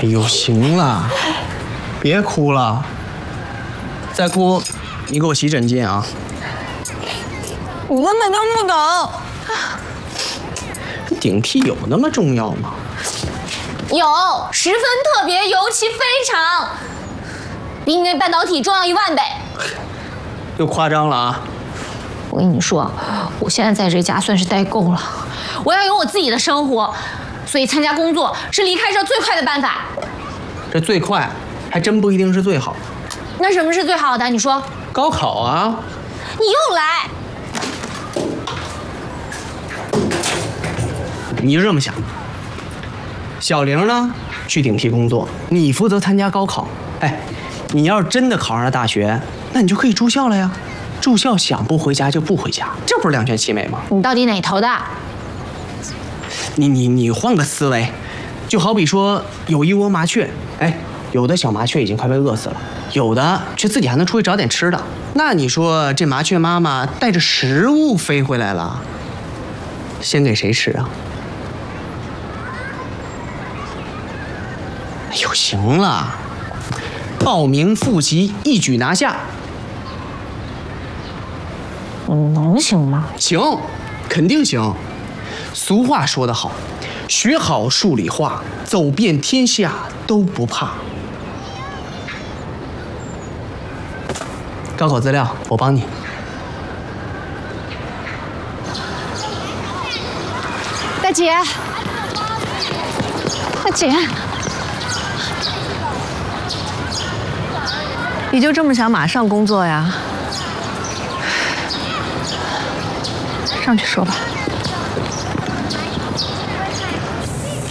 哎呦，行了，别哭了，再哭，你给我洗枕巾啊！ 我根本听不懂。 顶替有那么重要吗？ 有，十分特别，尤其非常，比你那半导体重要10000倍。 又夸张了啊！ 我跟你说，我现在在这家算是待够了，我要有我自己的生活，所以参加工作是离开这最快的办法。 这最快还真不一定是最好。 那什么是最好的？你说？ 高考啊！ 你又来。 你就这么想？小玲呢，去顶替工作，你负责参加高考。哎，你要是真的考上了大学，那你就可以住校了呀。住校想不回家就不回家，这不是两全其美吗？ 你到底哪头的？ 你换个思维，就好比说有一窝麻雀，哎，有的小麻雀已经快被饿死了，有的却自己还能出去找点吃的。那你说这麻雀妈妈带着食物飞回来了，先给谁吃啊？哎呦，行了，报名复习一举拿下。 能行吗？ 行，肯定行。俗话说得好，学好数理化，走遍天下都不怕。高考资料我帮你。 大姐，大姐， 你就这么想马上工作呀？上去说吧。